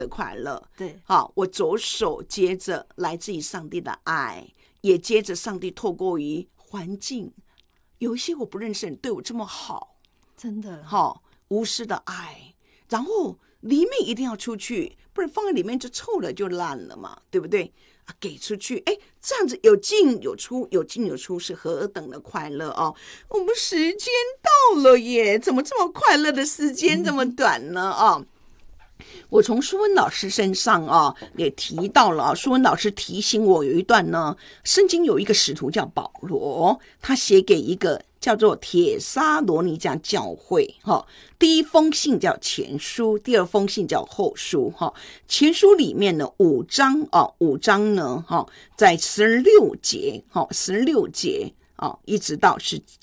的快乐。 对， 好，我左手接着来自于上帝的爱，也接着上帝透过于环境，有一些我不认识人对我这么好， 真的， 好无私的爱，然后里面一定要出去，不然放在里面就臭了就烂了嘛，对不对？给出去，哎，这样子有进有出，有进有出是何等的快乐哦！我们时间到了耶，怎么这么快乐的时间这么短呢？我从舒文老师身上也提到了舒文老师提醒我有一段呢，圣经有一个使徒叫保罗，他写给一个叫做帖撒罗尼迦教会第一封信叫前书，第二封信叫后书前书里面呢5章呢在16节一直到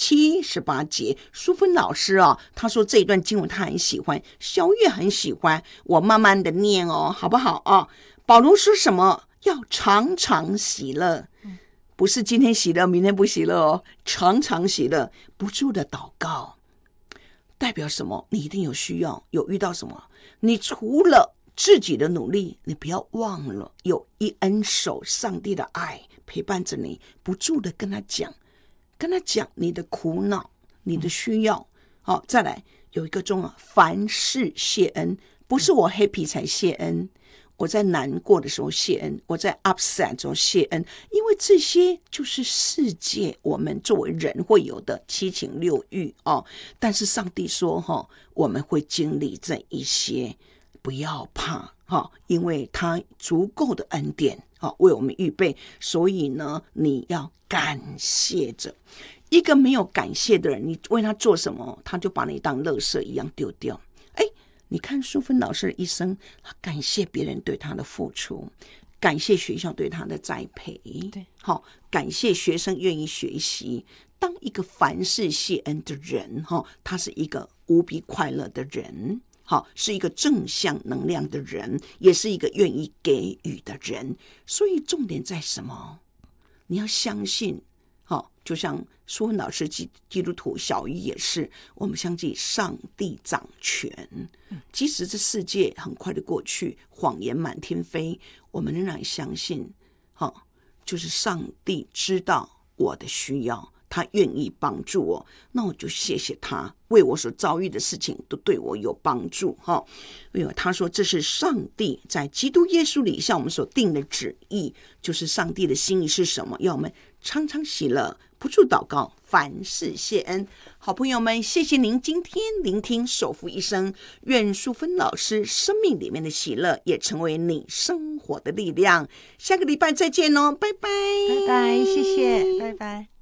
17、18节，淑芬老师他说这一段经文他很喜欢，小月很喜欢，我慢慢的念好不好保罗说什么？要常常喜乐，不是今天喜乐明天不喜乐常常喜乐，不住的祷告。代表什么？你一定有需要，有遇到什么，你除了自己的努力，你不要忘了有一恩手上帝的爱陪伴着你，不住的跟他讲你的苦恼，你的需要再来有一个重要，凡事谢恩，不是我 happy 才谢恩，我在难过的时候谢恩，我在 upset 的时候谢恩，因为这些就是世界我们作为人会有的七情六欲但是上帝说我们会经历这一些，不要怕因为他足够的恩典为我们预备，所以呢你要感谢着。一个没有感谢的人，你为他做什么，他就把你当垃圾一样丢掉。你看淑芬老师的一生，他感谢别人对他的付出，感谢学校对他的栽培， 对， 感谢学生愿意学习。当一个凡事谢恩的人他是一个无比快乐的人，是一个正向能量的人，也是一个愿意给予的人。所以重点在什么？你要相信就像淑芬老师基督徒，小鱼也是，我们相信上帝掌权，即使这世界很快的过去，谎言满天飞，我们仍然相信就是上帝知道我的需要，他愿意帮助我，那我就谢谢他，为我所遭遇的事情都对我有帮助因为他说这是上帝在基督耶稣里向我们所定的旨意，就是上帝的心意是什么？要我们常常喜乐，不住祷告，凡事谢恩。好朋友们，谢谢您今天聆听守护一生，愿淑芬老师生命里面的喜乐也成为你生活的力量。下个礼拜再见拜拜， 拜拜，谢谢，拜拜。